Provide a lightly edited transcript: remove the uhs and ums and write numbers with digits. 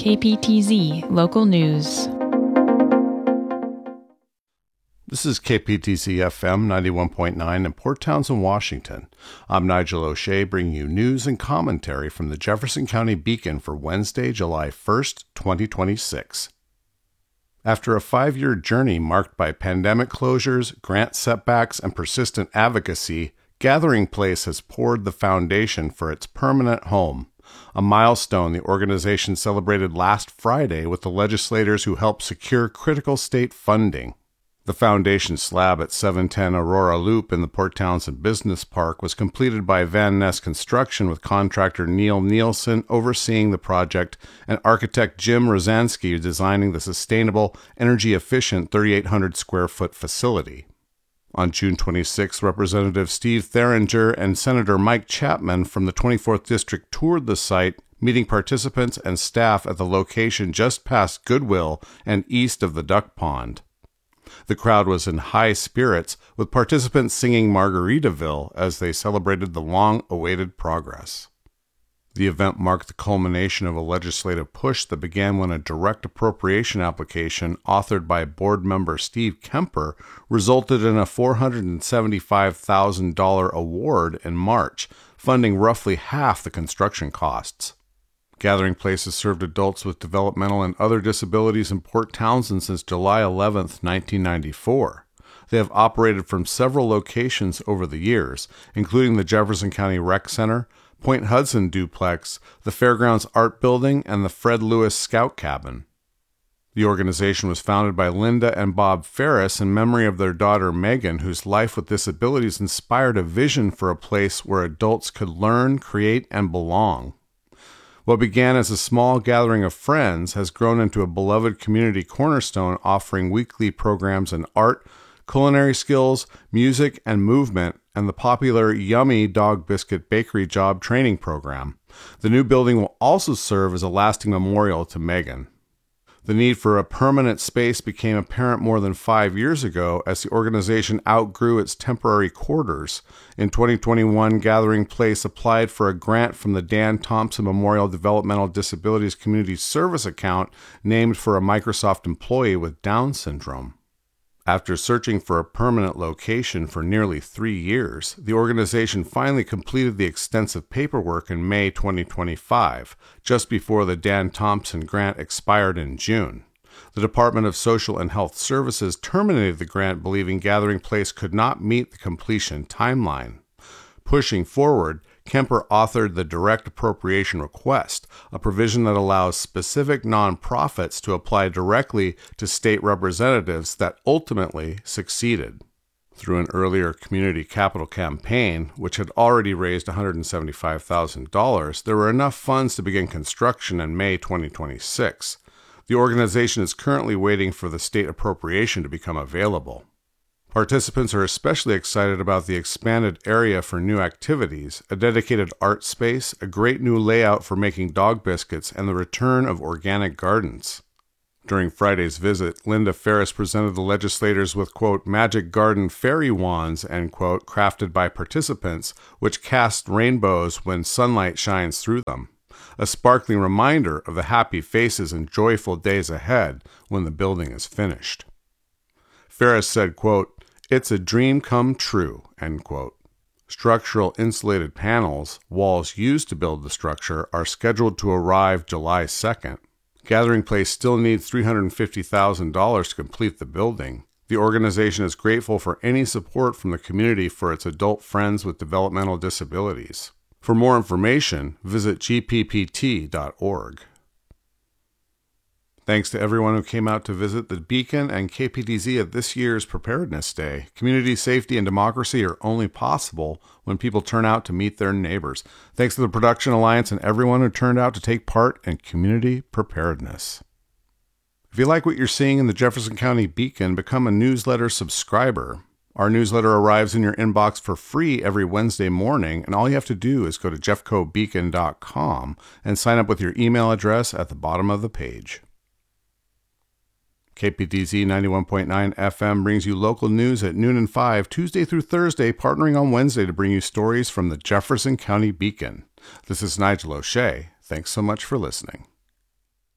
KPTZ Local News. This is KPTZ FM 91.9 in Port Townsend, Washington. I'm Nigel O'Shea, bringing you news and commentary from the Jefferson County Beacon for Wednesday, July 1st, 2026. After a 5-year journey marked by pandemic closures, grant setbacks, and persistent advocacy, Gathering Place has poured the foundation for its permanent home, a milestone the organization celebrated last Friday with the legislators who helped secure critical state funding. The foundation slab at 710 Aurora Loop in the Port Townsend Business Park was completed by Van Ness Construction with contractor Neil Nielsen overseeing the project and architect Jim Rosansky designing the sustainable, energy-efficient 3,800 square foot facility. On June 26, Representative Steve Theringer and Senator Mike Chapman from the 24th District toured the site, meeting participants and staff at the location just past Goodwill and east of the duck pond. The crowd was in high spirits, with participants singing Margaritaville as they celebrated the long-awaited progress. The event marked the culmination of a legislative push that began when a direct appropriation application authored by board member Steve Kemper resulted in a $475,000 award in March, funding roughly half the construction costs. Gathering Place has served adults with developmental and other disabilities in Port Townsend since July 11, 1994. They have operated from several locations over the years, including the Jefferson County Rec Center, Point Hudson Duplex, the Fairgrounds Art Building, and the Fred Lewis Scout Cabin. The organization was founded by Linda and Bob Ferris in memory of their daughter Megan, whose life with disabilities inspired a vision for a place where adults could learn, create, and belong. What began as a small gathering of friends has grown into a beloved community cornerstone offering weekly programs in art, culinary skills, music, and movement, and the popular Yummy Dog Biscuit Bakery Job Training Program. The new building will also serve as a lasting memorial to Megan. The need for a permanent space became apparent more than 5 years ago as the organization outgrew its temporary quarters. In 2021, Gathering Place applied for a grant from the Dan Thompson Memorial Developmental Disabilities Community Service account named for a Microsoft employee with Down syndrome. After searching for a permanent location for nearly 3 years, the organization finally completed the extensive paperwork in May 2025, just before the Dan Thompson grant expired in June. The Department of Social and Health Services terminated the grant, believing Gathering Place could not meet the completion timeline. Pushing forward, Kemper authored the Direct Appropriation Request, a provision that allows specific nonprofits to apply directly to state representatives that ultimately succeeded. Through an earlier community capital campaign, which had already raised $175,000, there were enough funds to begin construction in May 2026. The organization is currently waiting for the state appropriation to become available. Participants are especially excited about the expanded area for new activities, a dedicated art space, a great new layout for making dog biscuits, and the return of organic gardens. During Friday's visit, Linda Ferris presented the legislators with, quote, magic garden fairy wands, end quote, crafted by participants, which cast rainbows when sunlight shines through them. A sparkling reminder of the happy faces and joyful days ahead when the building is finished. Ferris said, quote, it's a dream come true, end quote. Structural insulated panels, walls used to build the structure, are scheduled to arrive July 2nd. Gathering Place still needs $350,000 to complete the building. The organization is grateful for any support from the community for its adult friends with developmental disabilities. For more information, visit gppt.org. Thanks to everyone who came out to visit the Beacon and KPTZ at this year's Preparedness Day. Community safety and democracy are only possible when people turn out to meet their neighbors. Thanks to the Production Alliance and everyone who turned out to take part in community preparedness. If you like what you're seeing in the Jefferson County Beacon, become a newsletter subscriber. Our newsletter arrives in your inbox for free every Wednesday morning, and all you have to do is go to jeffcobeacon.com and sign up with your email address at the bottom of the page. KPTZ 91.9 FM brings you local news at noon and 5, Tuesday through Thursday, partnering on Wednesday to bring you stories from the Jefferson County Beacon. This is Nigel O'Shea. Thanks so much for listening.